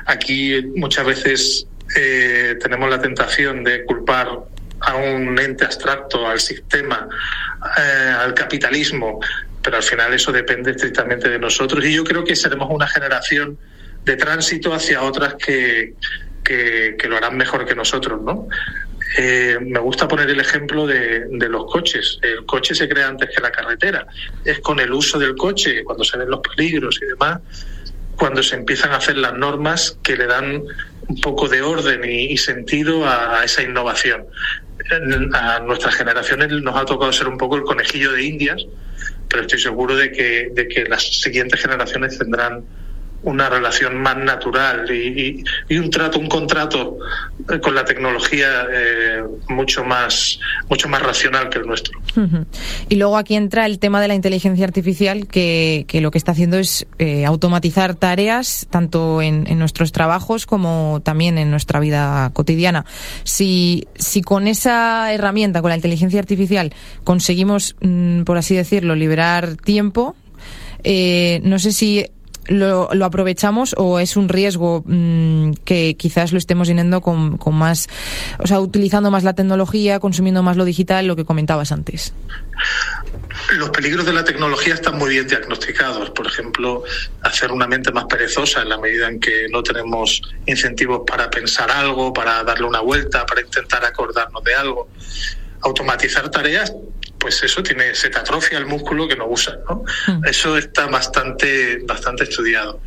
Aquí muchas veces tenemos la tentación de culpar a un ente abstracto, al sistema, al capitalismo, pero al final eso depende estrictamente de nosotros, y yo creo que seremos una generación de tránsito hacia otras que lo harán mejor que nosotros, ¿no? Me gusta poner el ejemplo de los coches. El coche se crea antes que la carretera. Es con el uso del coche, cuando se ven los peligros y demás, cuando se empiezan a hacer las normas que le dan un poco de orden y sentido a esa innovación. A nuestras generaciones nos ha tocado ser un poco el conejillo de Indias, pero estoy seguro de que las siguientes generaciones tendrán una relación más natural y un contrato con la tecnología mucho más racional que el nuestro. Uh-huh. Y luego aquí entra el tema de la inteligencia artificial, que lo que está haciendo es automatizar tareas tanto en nuestros trabajos como también en nuestra vida cotidiana. Si con esa herramienta, con la inteligencia artificial, conseguimos, por así decirlo, liberar tiempo, no sé si lo aprovechamos o es un riesgo que quizás lo estemos llenando con más, o sea, utilizando más la tecnología, consumiendo más lo digital, lo que comentabas antes. Los peligros de la tecnología están muy bien diagnosticados. Por ejemplo, hacer una mente más perezosa en la medida en que no tenemos incentivos para pensar algo, para darle una vuelta, para intentar acordarnos de algo. Automatizar tareas, pues eso se te atrofia el músculo que no usas, ¿no? Eso está bastante estudiado.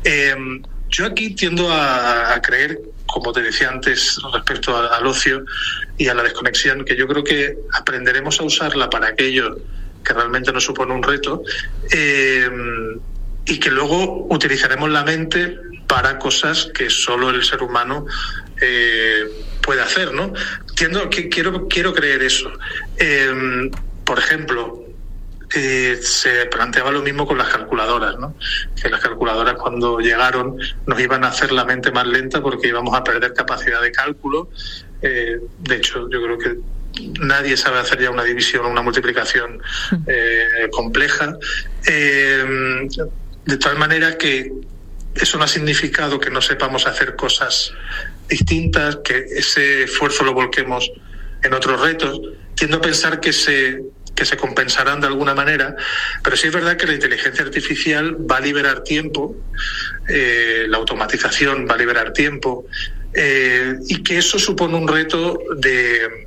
Yo aquí tiendo a creer, como te decía antes, respecto al ocio y a la desconexión, que yo creo que aprenderemos a usarla para aquello que realmente nos supone un reto, y que luego utilizaremos la mente para cosas que solo el ser humano puede hacer, ¿no? Quiero creer eso. Por ejemplo, se planteaba lo mismo con las calculadoras, ¿no? Que las calculadoras, cuando llegaron, nos iban a hacer la mente más lenta porque íbamos a perder capacidad de cálculo. De hecho, yo creo que nadie sabe hacer ya una división o una multiplicación compleja. De tal manera que eso no ha significado que no sepamos hacer cosas distintas, que ese esfuerzo lo volquemos en otros retos. Tiendo a pensar que se compensarán de alguna manera, pero sí es verdad que la inteligencia artificial va a liberar tiempo, la automatización va a liberar tiempo, y que eso supone un reto de,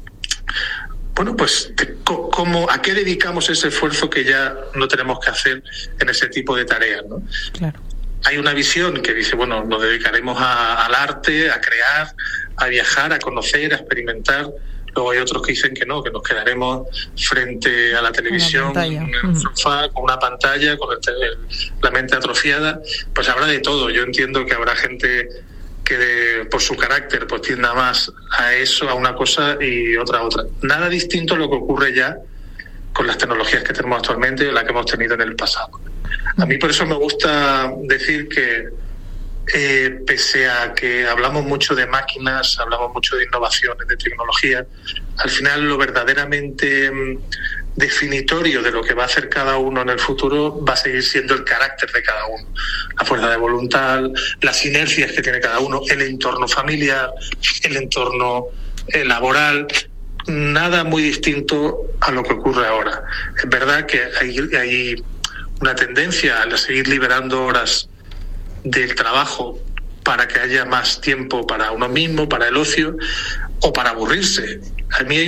bueno, pues ¿a qué dedicamos ese esfuerzo que ya no tenemos que hacer en ese tipo de tareas, ¿no? Claro. Hay una visión que dice, bueno, nos dedicaremos al arte, a crear, a viajar, a conocer, a experimentar. Luego hay otros que dicen que no, que nos quedaremos frente a la televisión, en el sofá, con una pantalla, con la mente atrofiada. Pues habrá de todo. Yo entiendo que habrá gente que por su carácter pues tienda más a eso, a una cosa, y otra a otra. Nada distinto a lo que ocurre ya con las tecnologías que tenemos actualmente y las que hemos tenido en el pasado. A mí por eso me gusta decir que pese a que hablamos mucho de máquinas, hablamos mucho de innovaciones, de tecnología, al final lo verdaderamente definitorio de lo que va a hacer cada uno en el futuro va a seguir siendo el carácter de cada uno, la fuerza de voluntad, las inercias que tiene cada uno, el entorno familiar, el entorno laboral. Nada muy distinto a lo que ocurre ahora. Es verdad que hay una tendencia a seguir liberando horas del trabajo para que haya más tiempo para uno mismo, para el ocio o para aburrirse. A mí hay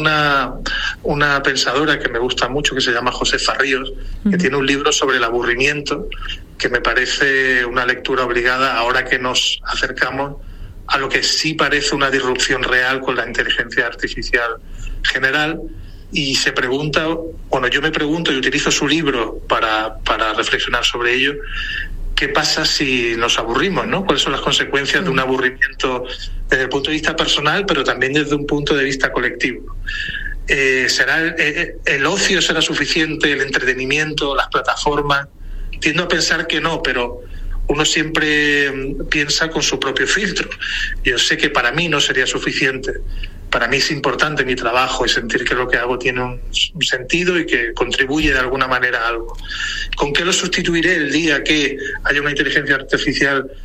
una pensadora que me gusta mucho que se llama Josefa Ríos, que tiene un libro sobre el aburrimiento que me parece una lectura obligada ahora que nos acercamos a lo que sí parece una disrupción real con la inteligencia artificial general, y se pregunta, bueno, yo me pregunto y utilizo su libro para reflexionar sobre ello, ¿qué pasa si nos aburrimos, ¿no? ¿Cuáles son las consecuencias de un aburrimiento desde el punto de vista personal, pero también desde un punto de vista colectivo? ¿Será el ocio será suficiente, el entretenimiento, las plataformas? Tiendo a pensar que no, pero uno siempre piensa con su propio filtro. Yo sé que para mí no sería suficiente. Para mí es importante mi trabajo y sentir que lo que hago tiene un sentido y que contribuye de alguna manera a algo. ¿Con qué lo sustituiré el día que haya una inteligencia artificial